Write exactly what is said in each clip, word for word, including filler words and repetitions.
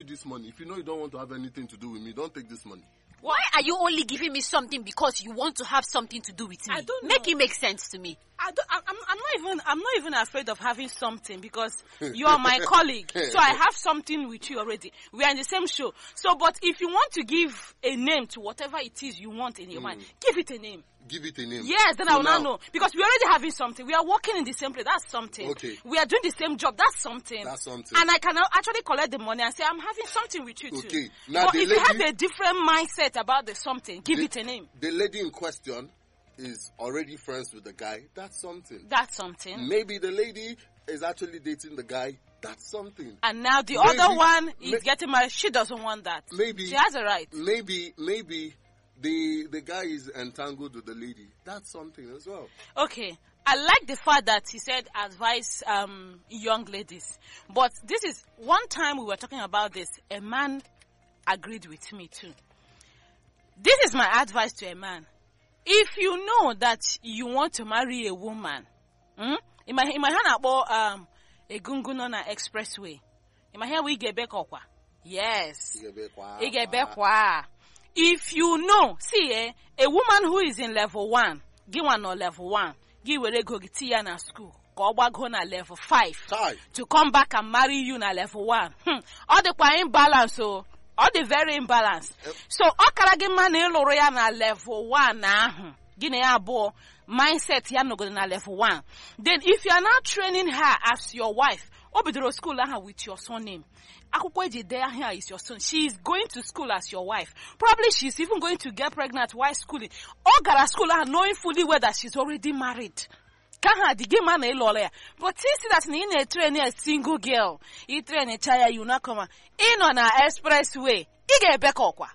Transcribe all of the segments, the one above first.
this money. If you know you don't want to have anything to do with me, don't take this money. Why are you only giving me something because you want to have something to do with me? I don't know. Make it make sense to me. I don't, I'm, I'm not even, I'm not even afraid of having something because you are my colleague. So I have something with you already. We are in the same show. So, but if you want to give a name to whatever it is you want in your mm. mind, give it a name. Give it a name. Yes, then so I will now, not know. Because we're already having something. We are working in the same place. That's something. Okay. We are doing the same job. That's something. That's something. And I can actually collect the money and say, I'm having something with you too. Okay. Now but the if lady, you have a different mindset about the something, give the, it a name. The lady in question is already friends with the guy. That's something. That's something. Maybe the lady is actually dating the guy. That's something. And now the maybe, other one is may, getting married. She doesn't want that. Maybe. She has a right. Maybe, maybe the the guy is entangled with the lady. That's something as well. Okay. I like the fact that he said advise um, young ladies. But this is, one time we were talking about this, a man agreed with me too. This is my advice to a man. If you know that you want to marry a woman, hmm? in my in my hand about um a gungun on an expressway. In my hand we get back okwa. Yes. We get back kwa. If you know, see eh, a woman who is in level one, give one or level one, give a go get na school, go back home at level five, Five. to come back and marry you na level one. Hmm. All the kwa imbalance, so all the very imbalanced. Yep. So all karage man eloroya na level one na gine abo mindset ya no go na level one. Then if you are not training her as your wife, obidoro school her with your son name. Akukweji there here is your son. She is going to school as your wife. Probably she's even going to get pregnant while schooling. Or gara school her knowing fully well that she's already married. Can't the game man a lawyer. But see that in a train a single girl. You train a child, you not come in on an expressway. You get back okwa.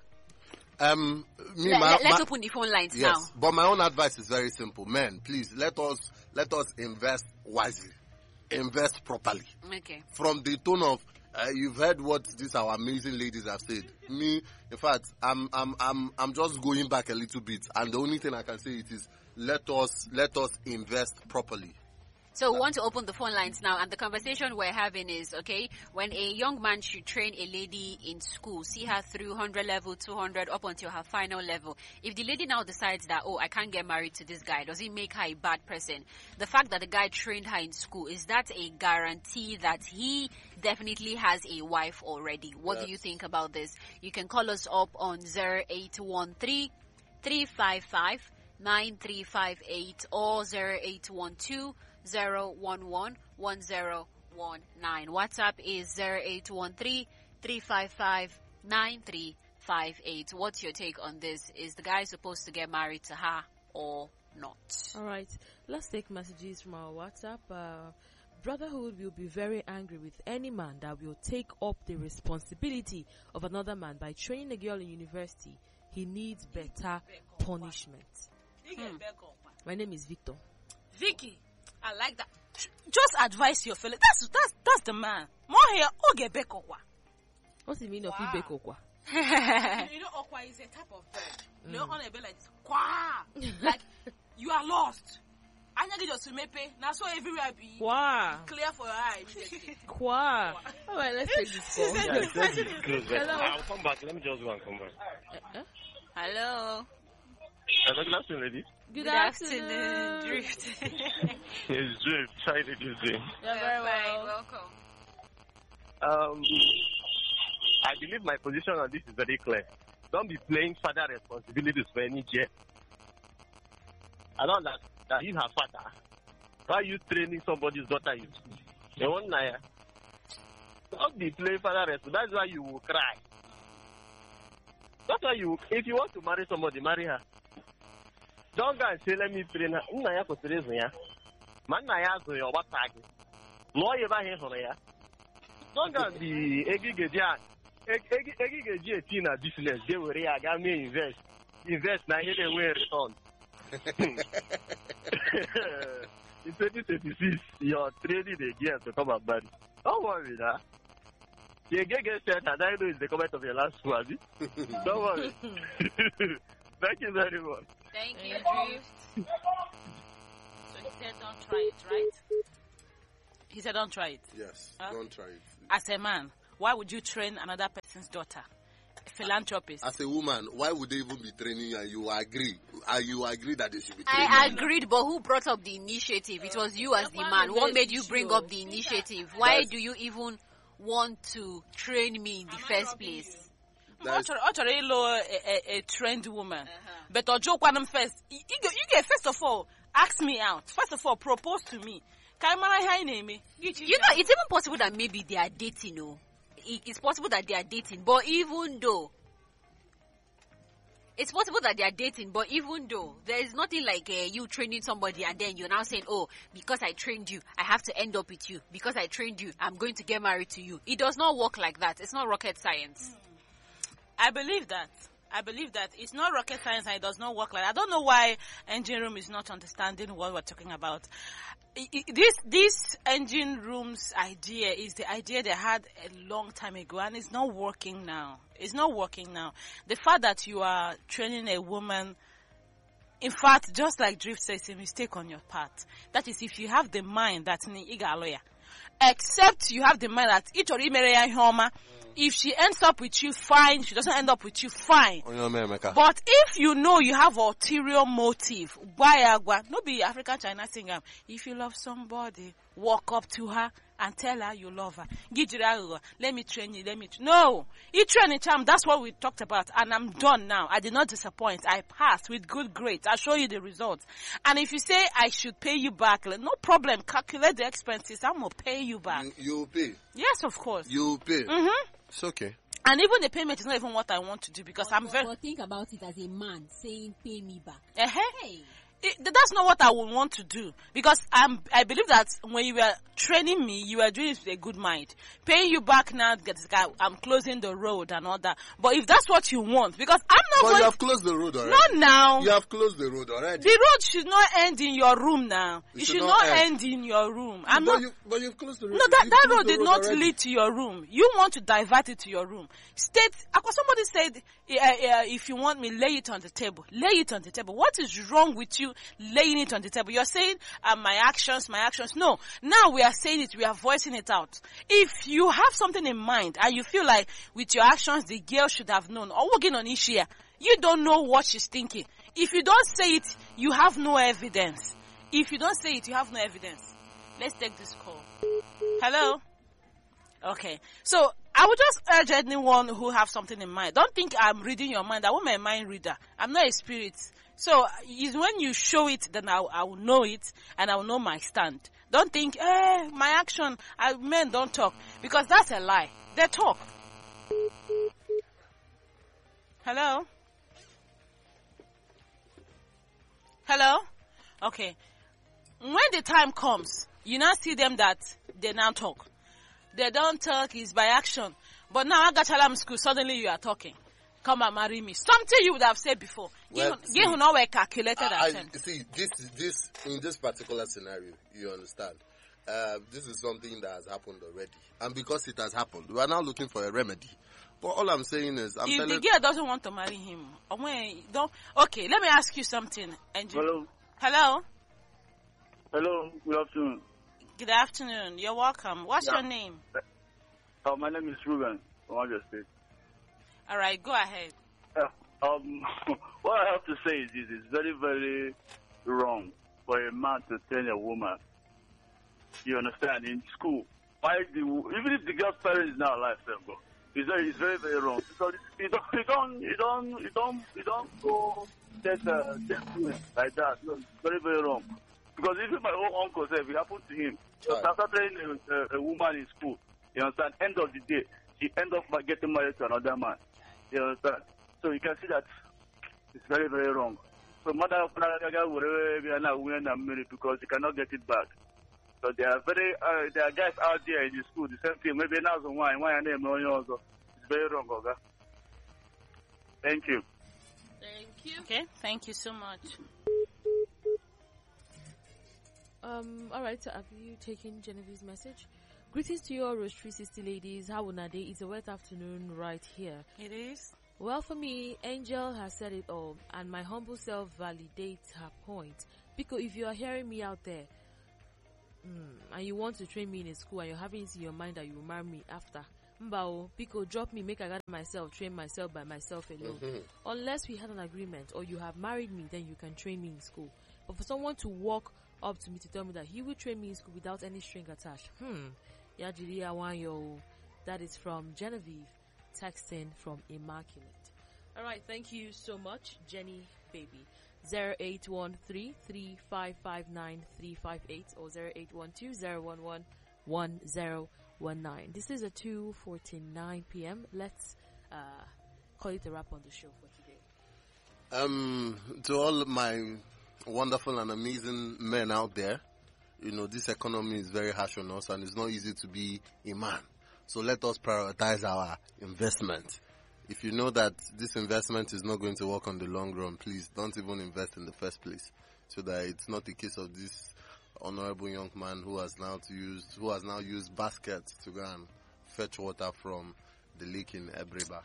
Um, me, let, my, let, let's my, open the phone lines yes, now. But my own advice is very simple. Men, please let us let us invest wisely, invest properly. Okay. From the tone of uh, you've heard what these our amazing ladies have said. Me, in fact, I'm I'm I'm I'm just going back a little bit, and the only thing I can say it is let us let us invest properly. So we want to open the phone lines now, and the conversation we're having is, okay, when a young man should train a lady in school, see her through one hundred level, two hundred, up until her final level. If the lady now decides that, oh, I can't get married to this guy, does it make her a bad person? The fact that the guy trained her in school, is that a guarantee that he definitely has a wife already? What yes. do you think about this? You can call us up on zero eight one three, three five five, nine three five eight or zero eight one two, zero one one, one zero one nine. WhatsApp is zero eight one three, three five five, nine three five eight. What's your take on this? Is the guy supposed to get married to her or not? All right, let's take messages from our WhatsApp. Uh, brotherhood will be very angry with any man that will take up the responsibility of another man by training a girl in university. He needs better punishment. Hmm. My name is Victor. Vicky, I like that. Just advise your fellow. That's that's that's the man. More here, oge bekokwa. What's the meaning wow. of bekokwa? You know, okwa is a type of bird. Mm. You know, on a bit like this. Kwa. Like you are lost. I need just to mepe. Now so everywhere be Kwa. Clear for your eye. Kwa. All right, let's take this call. Yeah, this is close. Hello. I'll come back. Let me just go and come back. Uh, uh? Hello. Hello, good afternoon, lady. Good, Good afternoon. afternoon, Drift. It's Drift. How are you doing? You're very well. well. Welcome. Um, I believe my position on this is very clear. Don't be playing father responsibilities for any jet. I don't understand that you have father. Why are you training somebody's daughter in school? You want Naya? Don't be playing father responsibilities. That's why you will cry. That's why you, if you want to marry somebody, marry her. Don't go and say, let me train her. Naya ko train ya. Man Naya zo yo watagi. Lawyer ba he hono ya. Don't go and be egigeja. Egigeja tina business. They will ya ga me invest. Invest na he dey way return. In twenty twenty-six, you're trading again to come and marry. Don't worry, nah. The get set, and I know it's the comment of your last one. Don't worry. Thank you very much. Thank you, Drift. So he said don't try it, right? He said don't try it. Yes, Huh? don't try it. As a man, Why would you train another person's daughter? Philanthropist. As a woman, why would they even be training you and you agree? And you agree that they should be training I you? agreed, but who brought up the initiative? It was you as the man. What made you bring up the initiative? Why That's- do you even want to train me in the first place? That's- Ọ chọrọ ịlụ a, a, a trained woman. But Ojo Kwanum first. You, you, get- you get first of all, ask me out. First of all, propose to me. Ka ị mara ihe anyị na-eme? You know, it's even possible that maybe they are dating, no? It- It's possible that they are dating, but even though it's possible that they are dating, but even though there is nothing like uh, you training somebody and then you're now saying, oh, because I trained you, I have to end up with you. Because I trained you, I'm going to get married to you. It does not work like that. It's not rocket science. I believe that. I believe that it's not rocket science and it does not work like that. I don't know why engine room is not understanding what we're talking about. I- I- This this engine room's idea is the idea they had a long time ago, and it's not working now. It's not working now. The fact that you are training a woman, in fact, just like Drift says, a mistake on your part. That is, if you have the mind that ni iga lawyer, except you have the mind that each or homa. If she ends up with you, fine. She doesn't end up with you, fine. On your man, Emeka. But if you know you have ulterior motive, agwa, no be African China singer. If you love somebody, walk up to her and tell her you love her. Gijirago, let me train you, let me tra- No. You training charm, that's what we talked about. And I'm done now. I did not disappoint. I passed with good grades. I'll show you the results. And if you say I should pay you back, no problem. Calculate the expenses. I'm going to pay you back. You, you pay. Yes, of course. You pay. Mm-hmm. It's okay. And even the payment is not even what I want to do because I'm very... But think about it as a man saying, pay me back. Uh-huh. Hey. It, that's not what I would want to do because I'm. I believe that when you were training me, you were doing it with a good mind. Paying you back now, because I'm closing the road and all that. But if that's what you want, because I'm not But going. you have closed the road already. Not now. You have closed the road already. The road should not end in your room now. It It should should not not end. end in your room. I'm but, not. you, but you've closed the road. No, that, You've that closed road the did not already. lead to your room. You want to divert it to your room. State, somebody said, uh, uh, if you want me, lay it on the table. Lay it on the table. What is wrong with you laying it on the table? You're saying, uh, my actions, my actions. No. Now we are saying it, we are voicing it out. If you have something in mind and you feel like with your actions, the girl should have known, or working on Ishia, you don't know what she's thinking. If you don't say it, you have no evidence. If you don't say it, you have no evidence. Let's take this call. Hello? Okay. So, I would just urge anyone who have something in mind. Don't think I'm reading your mind. I want my mind reader. I'm not a spirit. So, it's when you show it, then I, I will know it, and I will know my stand. Don't think, eh, my action, I, men don't talk. Because that's a lie. They talk. Hello? Hello? Okay. When the time comes, you now see them that they now talk. They don't talk, it's by action. But now I got Alam school, suddenly you are talking. Come and marry me. Something you would have said before. Well, You who know a calculated I, I, attempt. see, this, this, in this particular scenario, you understand, uh, this is something that has happened already. And because it has happened, we are now looking for a remedy. But all I'm saying is, I'm If telling the girl doesn't want to marry him, or when don't, okay, let me ask you something. Angel. Hello. Hello. Hello. Good afternoon. Good afternoon. You're welcome. What's Yeah. your name? Uh, my name is Ruben from Oyo State. All right, go ahead. Yeah. Um, what I have to say is this: it's very, very wrong for a man to tell a woman. You understand? In school, why the even if the girl's parents is not alive, then go. It's very, it's very, very wrong. Because you don't, you don't, you don't, you don't, you don't go get uh, get like that. No, it's very, very wrong. Because even my own uncle said, if it happened to him, Right. after training a, a, a woman in school, you understand, end of the day, she end up by getting married to another man. You understand? So you can see that it's very, very wrong. So mother of married because you cannot get it back. So there are very, uh, there are guys out there in the school, the same thing, maybe now some wine, why name also. It's very wrong, Oga. Thank you. Thank you. Okay, thank you so much. Um, alright, so have you taken Genevieve's message? Greetings to you all, Rose three sixty ladies. How are they? It's a wet afternoon right here. It is. Well, for me, Angel has said it all, and my humble self validates her point. Because if you are hearing me out there, mm, and you want to train me in a school, and you're having it in your mind that you will marry me after, Mbao, Pico, drop me, make I gather myself, train myself by myself alone. Mhm. Unless we had an agreement or you have married me, then you can train me in school. But for someone to walk up to me to tell me that he will train me in school without any string attached, hmm, Yajiri Awanyo. That is from Genevieve, texting from Immaculate. All right, thank you so much, Jenny Baby. zero eight one three, three five five nine, three five eight or zero eight one two, zero one one, one zero one nine. This is at two forty-nine p.m. Let's uh, call it a wrap on the show for today. Um, to all my wonderful and amazing men out there, you know, this economy is very harsh on us and it's not easy to be a man. So let us prioritize our investment. If you know that this investment is not going to work on the long run, please don't even invest in the first place. So that it's not the case of this honorable young man who has now to use who has now used baskets to go and fetch water from the lake in Ebreba.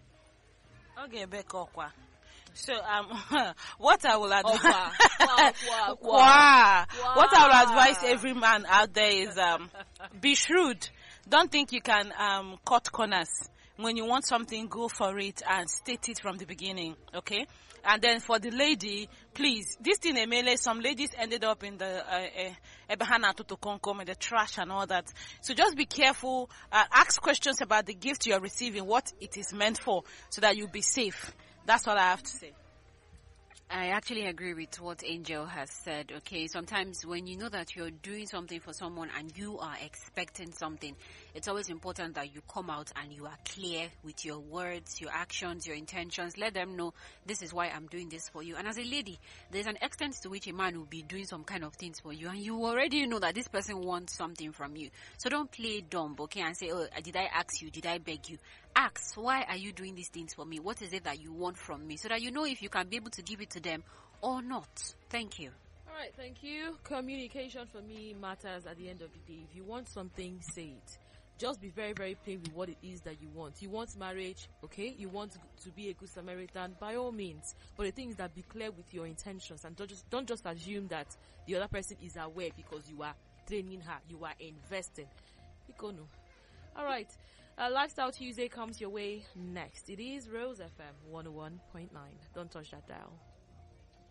Okay, Bekokwa. So um, what I will advise, Wow, wow, wow, Wow. wow. What I will advise every man out there is um, be shrewd. Don't think you can um, cut corners. When you want something, go for it and state it from the beginning, okay? And then for the lady, please, this thing, Emele, some ladies ended up in the Ebahana Toto Konkom, in the trash and all that. So just be careful, uh, ask questions about the gift you're receiving, what it is meant for, so that you'll be safe. That's all I have to say. I actually agree with what Angel has said, okay? Sometimes when you know that you're doing something for someone and you are expecting something, it's always important that you come out and you are clear with your words, your actions, your intentions. Let them know this is why I'm doing this for you. And as a lady, there's an extent to which a man will be doing some kind of things for you and you already know that this person wants something from you. So don't play dumb, okay, and say, oh, did I ask you? Did I beg you? Ask, why are you doing these things for me? What is it that you want from me? So that you know if you can be able to give it to them or not. Thank you. All right, thank you. Communication for me matters at the end of the day. If you want something, say it. Just be very, very plain with what it is that you want. You want marriage, okay? You want to be a good Samaritan, by all means. But the thing is that be clear with your intentions and don't just, don't just assume that the other person is aware because you are training her, you are investing. Ikono. All right. Uh, Lifestyle Tuesday comes your way next. It is Rose F M one oh one point nine. Don't touch that dial.